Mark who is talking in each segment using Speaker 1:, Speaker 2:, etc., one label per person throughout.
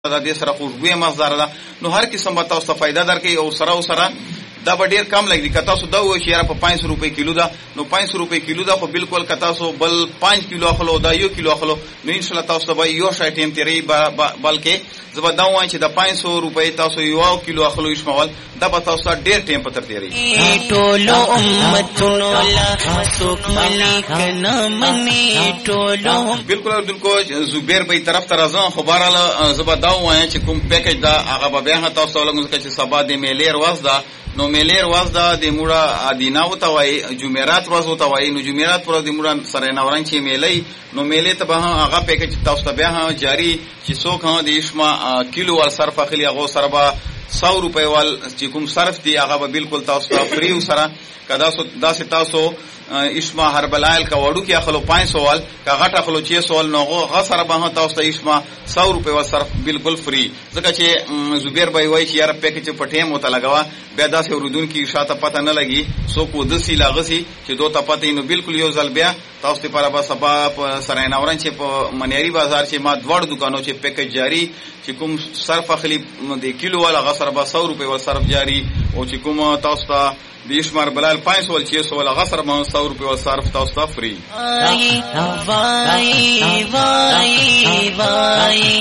Speaker 1: د دې سره خوشبوې مزدار ده، نو هر قسم به تاسو ته فایده درکوي او سره دا به ډیر کم لګي. که تاسو دا وایئ چې یاره په 500 روپۍ کیلو ده، نو 500 روپۍ کیلو ده، خو بالکل که تاسو بل 5 کیلو اخلو دا 1 کیلو اخلو، نو انشاءالله تاسو ته به یو شی ټیم تېروي، بلکې زه به دا وایم چې د 500 روپۍ تاسو 1 کیلو اخلو ایشمول، دا به تاسو ته ډیر ټیم په تر تېروي.
Speaker 2: ټولو امتونو لا څوک ملک نه مني ټولو.
Speaker 1: بالکل اردوونکو زبیر بھائی طرف ته راځم، خو بهرحال زه به دا ووایم چې کوم پیکج ده هغه به بیا تاسو ته ولګوم، ځکه چې سبا د میلې ورځ ده، نو میلې ورځ ده د موړه ادینا ورته وایي، جمعرات ورځ ورته وایي، نو جمعرات پر ورځ د موړه سره نورنګ چې میلې، نو میلې ته به هغه پیکج تاسو ته بیا جاری چې څوک د ایشما کیلو ور صرف اخلي هغه سره به 100 روپۍ وال چې کوم صرف دی هغه به بالکل تاسو ته فری سره کدا داسې تاسو ایشما هربل آیل کا وړو کې اخلو 500 وال کا غټ اخلو 600 وال، نو هغه سره به تاسو ته ایشما 100 روپۍ وال صرف بالکل فری. ځکه چې زبیر بھائی وایي چې یاره پیکج په ټیم وته لګوا، بیا داسې اوریدونکو شاته پته نه لګي څوک ودسي لاغسي چې دوته پته، نو بالکل یو ځل بیا تاسو ته لپاره به سبا په سرای نورن چې په منیری بازار چې ما دوړ دکانو چې پیکج جاری چې کوم صرف اخلي د کیلو والا غ سره به 100 روپۍ وال صرف جاری، او چې کوم تاسو ته د ایشمار بلال 500 وال 600 وال غ سره به 100 روپۍ وال صرف تاسو ته فری.
Speaker 2: وای وای وای وای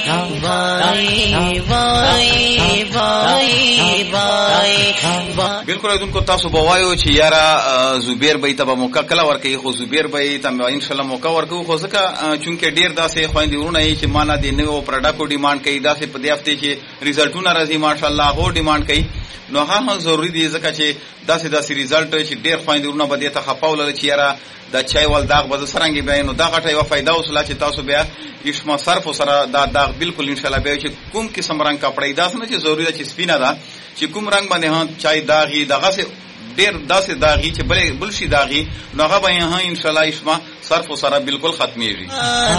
Speaker 2: وای وای.
Speaker 1: بالکل اردوونکو تاسو به وایو چې یاره زبیر بھائی ته به موقع کله ورکوي، خو زبیر بھائی ته ان شاء الله موقع ورکوي، خو ځکه چونکې ډیر داسې خویندې ورونه یي چې مانه د نوو پروډکټو ډیمانډ کوي، داسې په دې هفته چې ریزلټونه راځي ماشاءالله هغه ډیمانډ کوي، نو هغه ضروري دي ځکه چې داسې ریزلټ چې ډیر خویندې ورونه به دې ته خفه ولري چې یاره دا چای ول داغ به سرنګي بیا، نو دا غټه یو فائدہ وسله چې تاسو بیا ایشما صرف سره دا داغ بالکل ان شاء الله بیا چې کوم قسم رنگ کپړې داس نه چې ضروري ده چې سپینه ده چې کوم رنگ باندې ها چای داغي دغه سه ډیر داسې داغي چې بل شي داغي، نو هغه به ها ان شاء الله ایشما صرف سره بالکل ختميږي.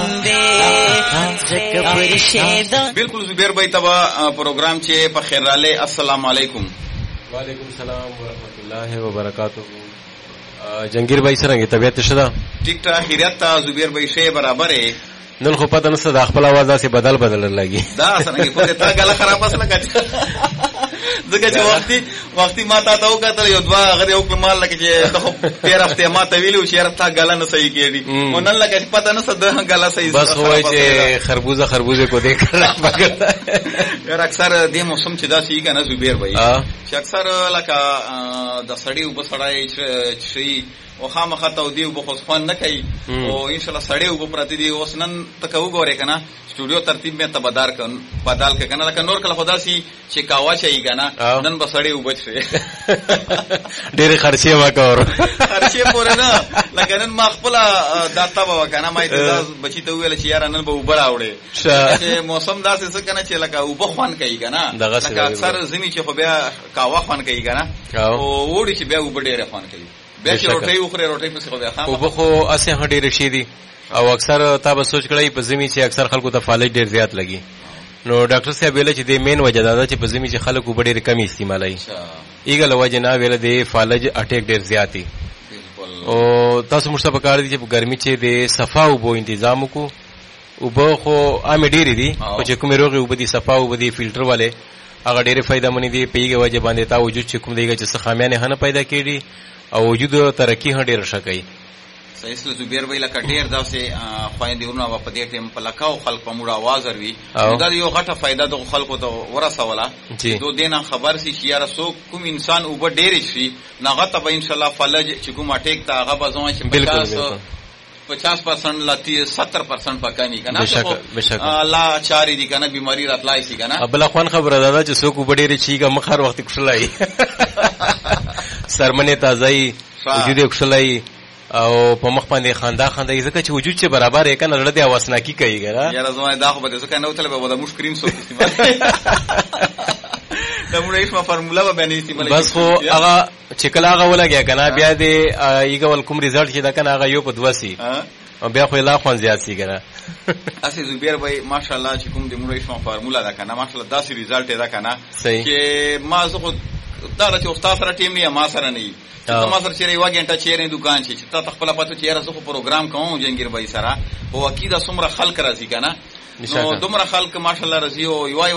Speaker 1: بالکل زبیر بھائی تبا پروگرام چې په خیر راله. السلام علیکم.
Speaker 3: وعلیکم السلام ورحمۃ اللہ وبرکاتہ. جنگیر بھائی سره طبیعت شدا
Speaker 1: ټیک ټاک خیریت ته زبیر بھائی شه برابر ہے.
Speaker 3: نن خو پته نسته د خپل आवाज داسې بدل لګي،
Speaker 1: دا څنګه په تا غلا خراب اسله کړه ځکه چې وختي ما ته تاو کتل یو دوا غره یو کمال لکه چې ته پیر هفته ما ته ویلو چې تا غلا نه صحیح کېږي، مونږ لکه پته نه سده غلا صحیح
Speaker 3: بس وای چې خربوزه کو دیکھ رہا
Speaker 1: یار اکثر دې موسم چې دا شي کنه زبیر بھائی چې اکثر لکه د سړی وبسړای شي او خامخا ته دی وبخوسخوان نه کوي، او ان شاء الله سړی وبپرتی دی اوس نن تکو غوړې کنه स्टूडियो तरतीब में तबदार बदाल के कना लका नोर कला खुदा सी चिकावा चाहिए गाना नन बसड़े उबच रे
Speaker 3: ढेर खर्चे वाका और
Speaker 1: खर्चे पोरे ना लका नन मखपला दाता बाबा गाना माई दादा बची तो वेले चियारा नन बो बड़ा आवड़े che मौसम दास से कना che लका उबो खान कई गाना लका अक्सर जमी che खबया कावा खान कई गाना ओ वोडी che बया उबडे रे खान कई बया che रोटी उखरे रोटी पे से खबया खान
Speaker 3: उबो खो असे हडी रशीदी او اکثر تا به سوچ کړی په زمي چې اکثر خلکو ته فالج ډیر زیات لګي نو ډاکټر صاحب ویل چې د مین وجه دا چې په زمي چې خلکو ډیر کم استعمالي ایګل وجه نه ویل د فالج اٹیک ډیر زیاتی او تاسو مرسته پکار دي چې په ګرمي چې د صفا او بو تنظیم کو او بو خو عام ډیر دي او چې کوم روغي او بدی صفا او بدی فلټر والے هغه ډیر فائدہ منی دي پیګه وجه باندې تا وجود چې کوم دیګه چې سخامیانه هنه پیدا کړي او وجود ترقی هډیر شکای
Speaker 1: سیسل زبیر وی لکه ډیر داسې خوایندې ورونه په دې ټیم په لکاو خلک په موړه आवाज وروي دا یو غټه فائدہ د خلکو ته ورسوله دو دینه خبر سي چې یاره سو کوم انسان او به ډیر شي نغه ته به ان شاء الله فلج چې کوم اٹیک ته هغه بزوان چې 50% لاتی 70% پکانی کنه الله چاري دي کنه بیماری راتلای شي کنه
Speaker 3: ابل خوان خبره ده چې سو کو ډیر شي کا مخر وخت کښلای سرمنه تازه وجود کښلای او په مخ باندې خندا ځکه چې وجود چې برابر یې کنه لړ دې اوسناکی کوي ګره
Speaker 1: یاره زما دا خو به ځکه نو تل به د مشکرین سو استعمال دا موږ یې فارمولا به باندې استعمال
Speaker 3: بس خو هغه چې کله هغه ولګیا کنه بیا دې ایګول کوم ریزلټ چې دا کنه هغه یو په دوسی او بیا خو لا خوان زیات سي ګره
Speaker 1: اسی زبیر بھائی ماشاءالله چې کوم دې موږ یې فارمولا دا کنه ماشاءالله دا سي ریزلټ دا کنه چې ما زه دا چې استاد سره ټیم نه ما سره نه ما سره چیرې واګنټه چیرې دکان چې تا خپل پاتو چیرې زه پروګرام کوم جنگیر بھائی سره او اکیدا سمره خلق راځي کنه نو دومره خلق ماشاءالله راځي او